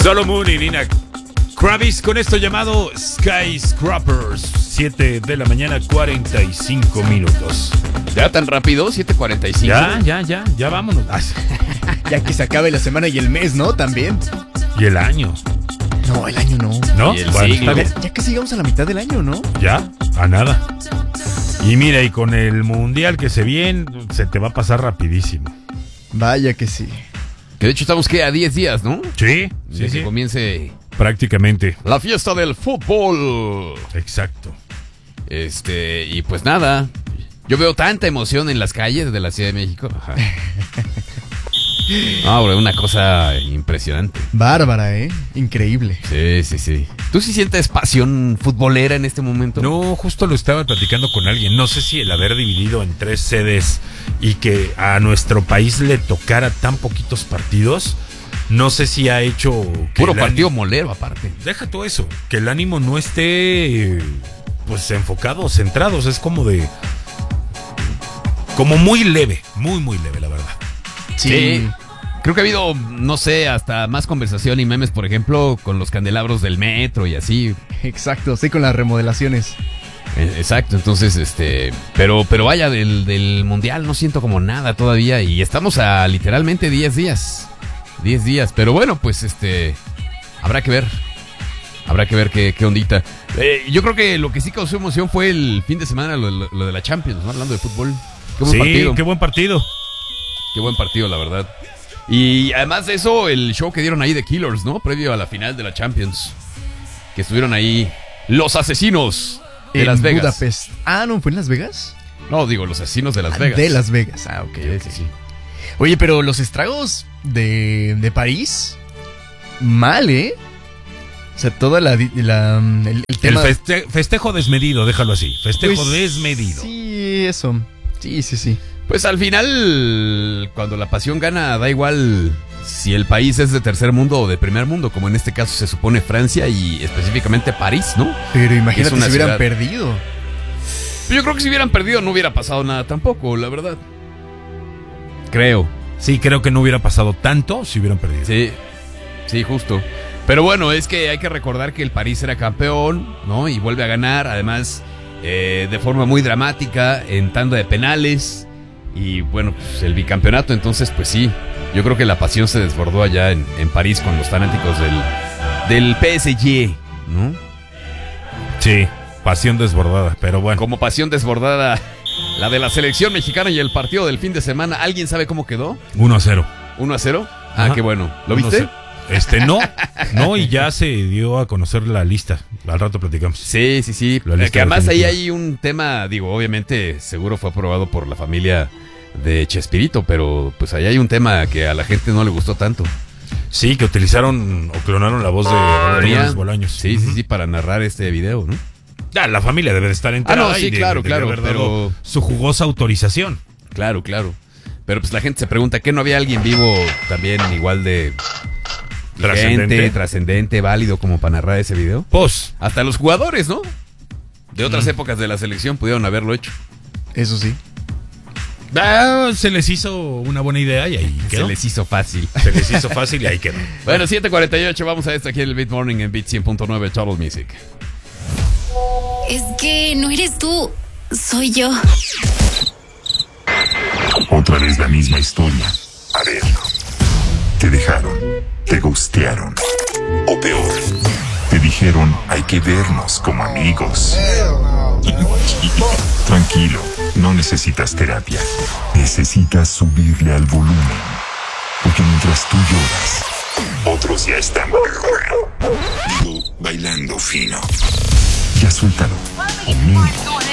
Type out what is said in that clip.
Solomon y Nina Kravis con esto llamado Skyscrapers. 7 de la mañana, 45 minutos. ¿Ya tan rápido? 7:45. Ya vámonos. Ya que se acabe la semana y el mes, ¿no? También. Y el año. No, el año no. ¿No? Y el Bueno, siglo. está bien. Ya casi llegamos a la mitad del año, ¿no? Ya, a nada. Y mira, y con el mundial que se viene, se te va a pasar rapidísimo. Vaya que sí. Que de hecho estamos a 10 días, ¿no? Sí, De que comience prácticamente. la fiesta del fútbol. Exacto. Y pues nada. Yo veo tanta emoción en las calles de la Ciudad de México. Ajá. No, bro, una cosa impresionante. Bárbara, ¿eh? Increíble. Sí. ¿Tú sí sientes pasión futbolera en este momento? No, justo lo estaba platicando con alguien. No sé si el haber dividido en 3 sedes y que a nuestro país le tocara tan poquitos partidos, no sé si ha hecho que Puro partido molero aparte. Deja todo eso, que el ánimo no esté pues enfocado, centrado. O sea, es como muy leve, muy leve, la verdad. Sí. Creo que ha habido, no sé, hasta más conversación y memes, por ejemplo, con los candelabros del metro y así. Exacto, sí, con las remodelaciones. Exacto, entonces, pero vaya, del mundial no siento como nada todavía y estamos a literalmente 10 días. 10 días, pero bueno, pues habrá que ver qué ondita. Yo creo que lo que sí causó emoción fue el fin de semana, lo de la Champions, ¿no? Hablando de fútbol. Qué buen partido. Qué buen partido. Qué buen partido, la verdad. Y además de eso, el show que dieron ahí de Killers, ¿no? Previo a la final de la Champions. Que estuvieron ahí los asesinos de En Las Vegas. Budapest. Ah, ¿no fue en Las Vegas? No, digo, los asesinos de Las Vegas. De Las Vegas. Ah, ok. Sí. Oye, pero los estragos de París, mal, ¿eh? O sea, toda el tema... El festejo desmedido, déjalo así. Festejo Pues, desmedido. Sí, eso. Sí. Pues al final, cuando la pasión gana, da igual si el país es de tercer mundo o de primer mundo, como en este caso se supone Francia y específicamente París, ¿no? Pero imagínate Es una si hubieran ciudad. perdido. Yo creo que si hubieran perdido no hubiera pasado nada tampoco, la verdad. Creo. Sí, creo que no hubiera pasado tanto si hubieran perdido. Sí, justo. Pero bueno, es que hay que recordar que el París era campeón, ¿no? Y vuelve a ganar, además, de forma muy dramática, en tanda de penales. Y bueno, pues el bicampeonato, entonces, pues sí. Yo creo que la pasión se desbordó allá en París con los fanáticos del PSG, ¿no? Sí, pasión desbordada, pero bueno. Como pasión desbordada, la de la selección mexicana y el partido del fin de semana. ¿Alguien sabe cómo quedó? 1-0. 1-0. Ajá. Qué bueno. ¿Lo viste? 1-0. No, y ya se dio a conocer la lista. Al rato platicamos. Sí. La lista Que además ahí definitiva. hay un tema, digo, obviamente seguro fue aprobado por la familia de Chespirito, pero pues ahí hay un tema que a la gente no le gustó tanto. Sí, que utilizaron o clonaron la voz de Rodríguez Bolaños. Sí, para narrar este video, ¿no? Ya, la familia debe de estar enterada. no, sí, y claro, debe haber dado pero- su jugosa autorización. Claro. Pero pues la gente se pregunta, ¿qué no había alguien vivo también igual de trascendente, válido como para narrar ese video? Pues, Hasta los jugadores, ¿no? De otras épocas de la selección pudieron haberlo hecho. Eso sí. se les hizo una buena idea y ahí quedó. Se les hizo fácil. Se les hizo fácil y ahí quedó. Bueno, 7:48, vamos a esto aquí en el Beat Morning en Beat 100.9 Total Music. Es que no eres tú, soy yo. Otra vez la misma historia. A ver. Te dejaron, te gustearon. O peor, te dijeron hay que vernos como amigos. Tranquilo, no necesitas terapia. Necesitas subirle al volumen. Porque mientras tú lloras, otros ya están bailando fino. Ya suéltalo. O mínimo,